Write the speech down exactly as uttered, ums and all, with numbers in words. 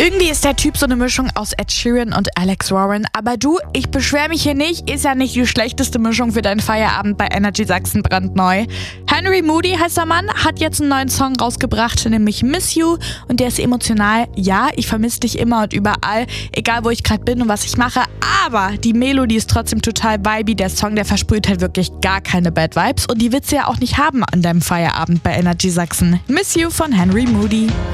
Irgendwie ist der Typ so eine Mischung aus Ed Sheeran und Alex Warren. Aber du, ich beschwere mich hier nicht, ist ja nicht die schlechteste Mischung für deinen Feierabend bei Energy Sachsen brandneu. Henry Moody heißt der Mann, hat jetzt einen neuen Song rausgebracht, nämlich Miss You. Und der ist emotional. Ja, ich vermisse dich immer und überall, egal wo ich gerade bin und was ich mache. Aber die Melodie ist trotzdem total vibey. Der Song, der versprüht halt wirklich gar keine Bad Vibes. Und die willst du ja auch nicht haben an deinem Feierabend bei Energy Sachsen. Miss You von Henry Moody.